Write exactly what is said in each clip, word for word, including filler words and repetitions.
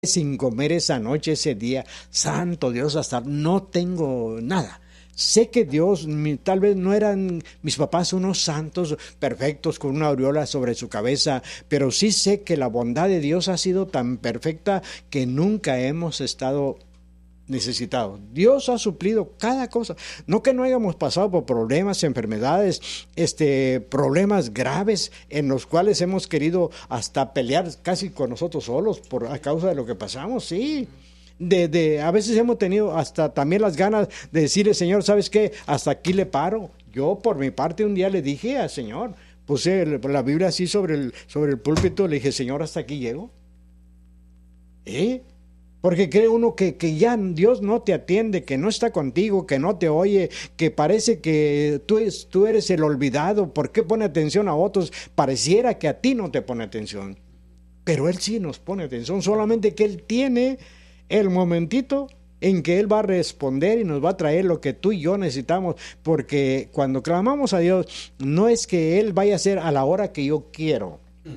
sin comer esa noche, ese día. Santo Dios, hasta no tengo nada. Sé que Dios, mi, tal vez no eran mis papás unos santos perfectos con una aureola sobre su cabeza, pero sí sé que la bondad de Dios ha sido tan perfecta que nunca hemos estado necesitados. Dios ha suplido cada cosa. No que no hayamos pasado por problemas, enfermedades, este, problemas graves en los cuales hemos querido hasta pelear casi con nosotros solos por a causa de lo que pasamos, sí. De, de, a veces hemos tenido hasta también las ganas de decirle, Señor, ¿sabes qué? Hasta aquí le paro. Yo por mi parte un día le dije al Señor, puse la Biblia así sobre el, sobre el púlpito, le dije, Señor, hasta aquí llego. ¿Eh? Porque cree uno que, que ya Dios no te atiende, que no está contigo, que no te oye, que parece que tú, es, tú eres el olvidado. ¿Por qué pone atención a otros? Pareciera que a ti no te pone atención. Pero Él sí nos pone atención, solamente que Él tiene el momentito en que Él va a responder y nos va a traer lo que tú y yo necesitamos. Porque cuando clamamos a Dios, no es que Él vaya a hacer a la hora que yo quiero.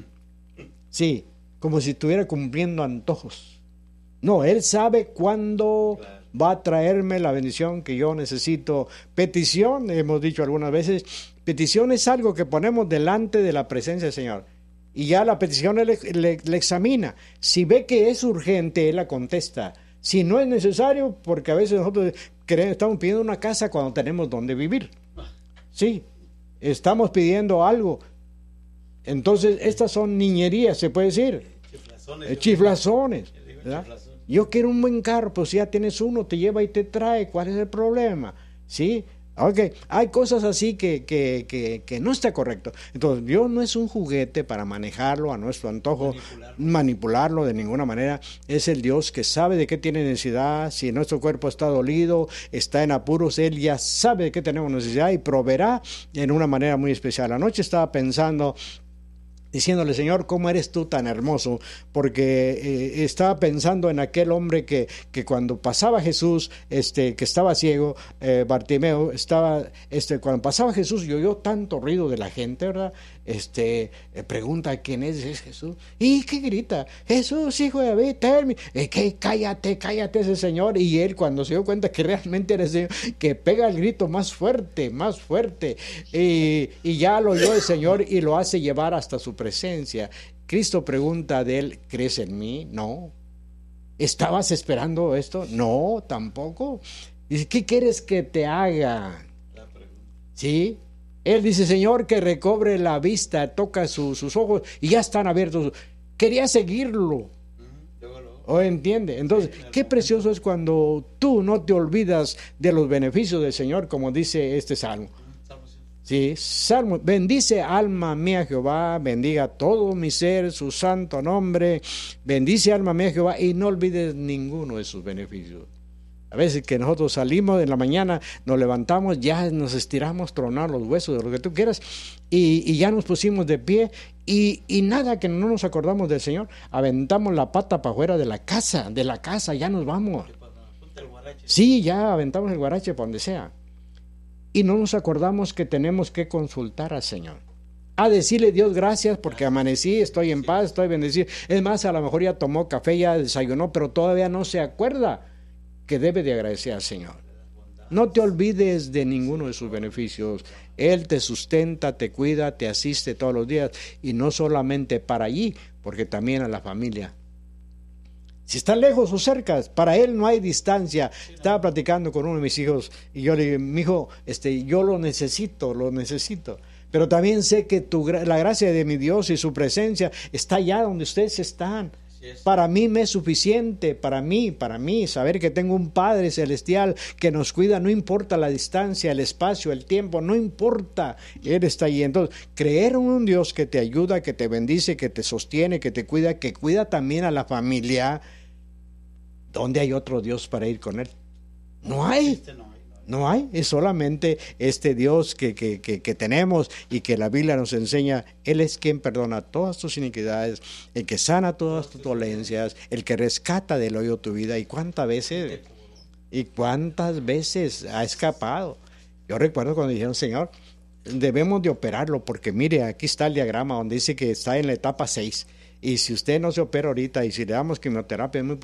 Sí, como si estuviera cumpliendo antojos. No, Él sabe cuándo claro. va a traerme la bendición que yo necesito. Petición, hemos dicho algunas veces, petición es algo que ponemos delante de la presencia del Señor. Y ya la petición Él le, le, le examina. Si ve que es urgente, Él la contesta. Si no es necesario, porque a veces nosotros queremos, estamos pidiendo una casa cuando tenemos donde vivir. Sí, estamos pidiendo algo. Entonces, estas son niñerías, se puede decir. Chiflazones. Eh, chiflazones, ¿verdad? Yo quiero un buen carro, pues si ya tienes uno, te lleva y te trae. ¿Cuál es el problema? ¿Sí? Ok, hay cosas así que, que, que, que no está correcto. Entonces, Dios no es un juguete para manejarlo a nuestro antojo, manipularlo. manipularlo de ninguna manera. Es el Dios que sabe de qué tiene necesidad. Si nuestro cuerpo está dolido, está en apuros, Él ya sabe de qué tenemos necesidad y proveerá en una manera muy especial. Anoche estaba pensando, diciéndole, Señor, ¿cómo eres tú tan hermoso? Porque eh, estaba pensando en aquel hombre que, que cuando pasaba Jesús, este, que estaba ciego, eh, Bartimeo, estaba, este, cuando pasaba Jesús y oyó tanto ruido de la gente, ¿verdad? Este, eh, pregunta quién es, es Jesús. ¿Y qué grita? Jesús, hijo de David, termi. Eh, que cállate, cállate ese señor. Y él, cuando se dio cuenta que realmente era el Señor, que pega el grito más fuerte, más fuerte. Y, y ya lo oyó el Señor y lo hace llevar hasta su presencia. Cristo pregunta de él, ¿crees en mí? No. ¿Estabas esperando esto? No, tampoco. Dice, ¿qué quieres que te haga? ¿Sí? Él dice, Señor, que recobre la vista, toca su, sus ojos y ya están abiertos. Quería seguirlo. ¿O entiende? Entonces, qué precioso es cuando tú no te olvidas de los beneficios del Señor, como dice este salmo. Sí, salmo, bendice alma mía Jehová, bendiga todo mi ser, su santo nombre, bendice alma mía Jehová y no olvides ninguno de sus beneficios. A veces que nosotros salimos en la mañana, nos levantamos, ya nos estiramos, tronar los huesos, de lo que tú quieras, y, y ya nos pusimos de pie, y, y nada que no nos acordamos del Señor, aventamos la pata para afuera de la casa, de la casa, ya nos vamos. Sí, ya aventamos el guarache para donde sea. Y no nos acordamos que tenemos que consultar al Señor. A decirle, Dios, gracias porque amanecí, estoy en paz, estoy bendecido. Es más, a lo mejor ya tomó café, ya desayunó, pero todavía no se acuerda que debe de agradecer al Señor. No te olvides de ninguno de sus beneficios. Él te sustenta, te cuida, te asiste todos los días. Y no solamente para allí, porque también a la familia. Si está lejos o cerca, para Él no hay distancia. Estaba platicando con uno de mis hijos y yo le dije, mi hijo, este, yo lo necesito, lo necesito. Pero también sé que tu, la gracia de mi Dios y su presencia está allá donde ustedes están. Para mí me es suficiente, para mí, para mí, saber que tengo un Padre Celestial que nos cuida, no importa la distancia, el espacio, el tiempo, no importa, Él está ahí. Entonces, creer en un Dios que te ayuda, que te bendice, que te sostiene, que te cuida, que cuida también a la familia, ¿dónde hay otro Dios para ir con Él? No hay. No hay, es solamente este Dios que, que, que, que tenemos y que la Biblia nos enseña. Él es quien perdona todas tus iniquidades, el que sana todas tus dolencias, el que rescata del hoyo tu vida. ¿Y cuántas veces? ¿Y cuántas veces ha escapado? Yo recuerdo cuando dijeron, Señor, debemos de operarlo porque mire, aquí está el diagrama donde dice que está en la etapa seis. Y si usted no se opera ahorita y si le damos quimioterapia, es muy